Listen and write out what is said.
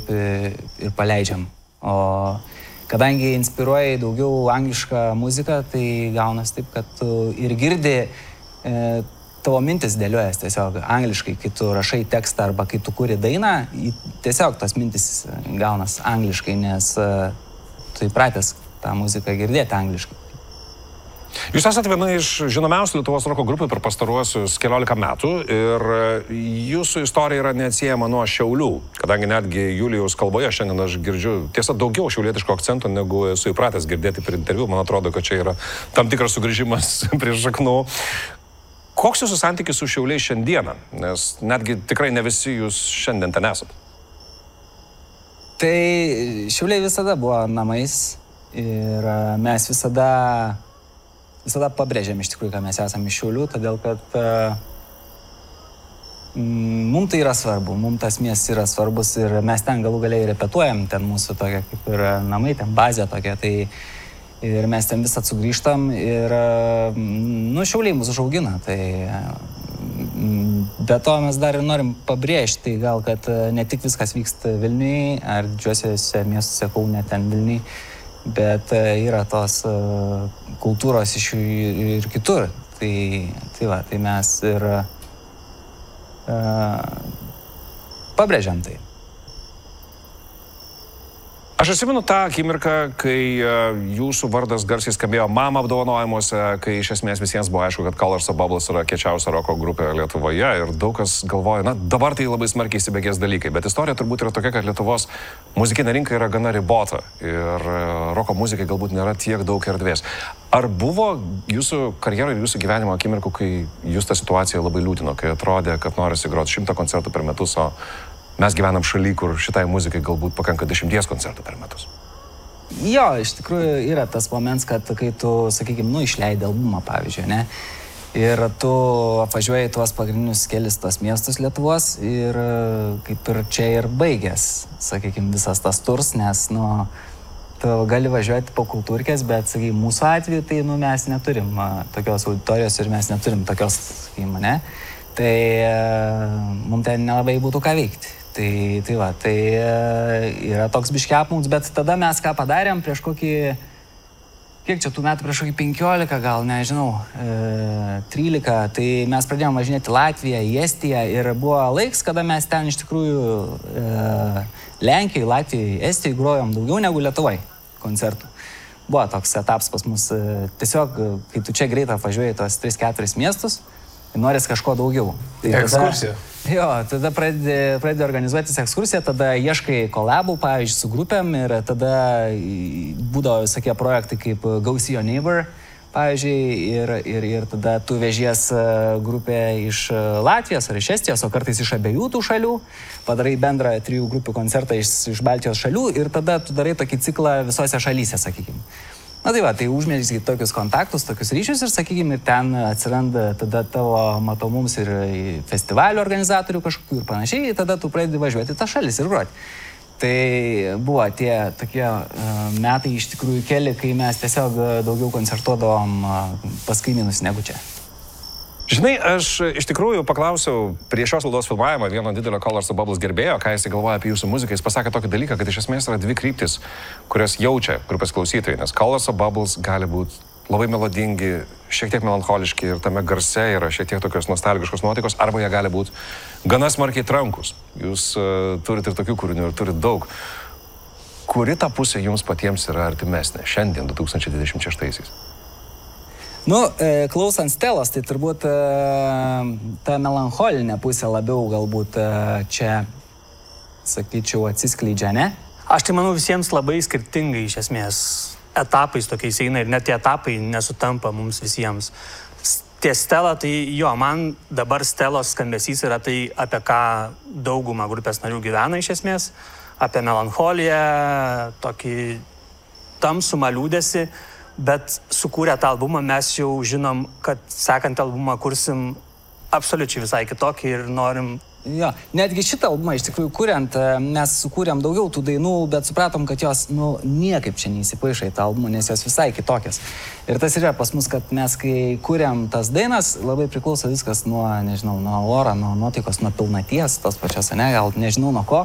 ir paleidžiam. O kadangi inspiruoja daugiau anglišką muziką, tai gaunas taip, kad tu ir girdi tavo mintis dėliojas tiesiog angliškai, kai tu rašai tekstą arba kai tu kuri dainą, tiesiog tos mintis gaunas angliškai, nes tu įpratęs tą muziką girdėti angliškai. Jūs esate viena iš žinomiausių Lietuvos roko grupių per pastaruosius 14 metų ir jūsų istorija yra neatsiejama nuo Šiaulių, kadangi netgi Julijaus kalboje šiandien aš girdžiu tiesa daugiau šiaulietiško akcento, negu esu įpratęs girdėti per interviu. Man atrodo, kad čia yra tam tikras sugrįžimas prie šaknų. Koks jūsų santykis su Šiauliais šiandieną? Nes netgi tikrai ne visi jūs šiandien ten esat. Tai Šiauliai visada buvo namais ir mes visada pabrėžiam iš tikrųjų, kad mes esame iš Šiaulių, todėl kad mums tai yra svarbu, mums tas miestas yra svarbus ir mes ten galų galiai repetuojam, ten mūsų tokia kaip ir namai, ten bazė tokia, tai ir mes ten vis atsugrįžtam ir, Šiauliai mus užaugina, tai be to mes dar ir norim pabrėžti, gal, kad ne tik viskas vyksta Vilniuje ar didžiuosiuose miestuose, Kaune, ten Vilniuje, bet yra tos kultūros iš ir kitur. Tai mes ir pabrėžiam tai. Aš atsimenu tą akimirką, kai jūsų vardas garsiai skambėjo MAMA apdovanojimuose, kai iš esmės visiems buvo aišku, kad Colors of Bubbles yra kiečiausia roko grupė Lietuvoje ir daug kas galvoja, dabar tai labai smarkiai įsibėgės dalykai, bet istorija turbūt yra tokia, kad Lietuvos muzikinė rinka yra gana ribota ir roko muzikai galbūt nėra tiek daug erdvės. Ar buvo jūsų karjeroje ir jūsų gyvenimo akimirkų, kai jūs tą situaciją labai liūdino, kai atrodė, kad norisi groti 100 koncertų per metus, o mes gyvenam šaly, kur šitai muzikai galbūt pakanka 10 koncertų per metus? Jo, iš tikrųjų yra tas moments, kad kai tu, sakykime, išleidi albumą, pavyzdžiui, ne? Ir tu apvažiuoji tuos pagrindinius kelis tos miestus Lietuvos ir kaip ir čia ir baigės, sakykime, visas tas turs, nes, tu gali važiuoti po kultūrkės, bet, sakykime, mūsų atveju, tai, mes neturim tokios auditorijos ir mes neturim tokios, sakykime, ne? Tai mums ten nelabai būtų ką veikti. Tai yra toks biški apmaudas, bet tada mes ką padarėm prieš kokį, kiek čia tų metų, prieš kokį 15 gal, nežinau, 13, tai mes pradėjom važinėti Latviją, į Estiją ir buvo laiks, kada mes ten iš tikrųjų Lenkijoje, Latvijoje, Estijoje grojom daugiau negu Lietuvoje koncertų. Buvo toks etapas pas mus, tiesiog, kai tu čia greitai apvažiuoji tos 3-4 miestus, noris kažko daugiau. Ekskursija. Jo, tada pradedi organizuotis ekskursiją, tada ieškai kolabų, pavyzdžiui, su grupėm ir tada būdavo visokie projektai kaip Go See Your Neighbor, pavyzdžiui, ir tada tu vežies grupę iš Latvijos ar iš Estijos, o kartais iš abiejų tų šalių, padarai bendrą 3 grupių koncertą iš Baltijos šalių ir tada tu darai tokį ciklą visose šalyse, sakykime. Tai užmezgi tokius kontaktus, tokius ryšius ir, sakykime, ir ten atsiranda tada tavo matomums ir festivalių organizatorių kažkokių ir panašiai, tada tu pradedi važiuoti tą šalis ir groti. Tai buvo tie tokie metai iš tikrųjų keli, kai mes tiesiog daugiau koncertuodavom pas kaimynus negu čia. Žinai, aš iš tikrųjų paklausiau prie šios laidos filmavimo vieno didelio Colors of Bubbles gerbėjo, ką jisai galvoja apie jūsų muziką. Jis pasakė tokį dalyką, kad iš esmės yra 2 kryptis, kurias jaučia grupės klausytojai, nes Colors of Bubbles gali būti labai melodingi, šiek tiek melancholiški ir tame garse yra šiek tiek tokios nostalgiškos nuotaikos, arba jie gali būti gana smarkiai trankus. Jūs turite ir tokių kūrinių ir turite daug. Kuri ta pusė jums patiems yra artimesnė šiandien, 2026-aisiais? Klausant Stelos, tai turbūt ta melancholinė pusė labiau galbūt čia, sakyčiau, atsiskleidžia, ne? Aš tai manau visiems labai skirtingai iš esmės etapais tokiais eina ir net tie etapai nesutampa mums visiems. Tie Stela, tai jo, man dabar Stelos skambesys yra tai, apie ką dauguma grupės narių gyvena iš esmės, apie melancholiją, tokį tamsumą liūdesį. Bet sukūrę tą albumą mes jau žinom, kad sekant albumą kursim absoliučiai visai kitokį ir norim... Jo, netgi šitą albumą iš tikrųjų kuriant, mes sukūrėm daugiau tų dainų, bet supratom, kad jos niekaip čia neįsipaišo į tą albumą, nes jos visai kitokios. Ir tas yra pas mus, kad mes kai kuriam tas dainas, labai priklauso viskas nuo, nežinau, nuo oro, nuo nuotaikos, nuo pilnaties, tos pačios, ne, gal nežinau nuo ko.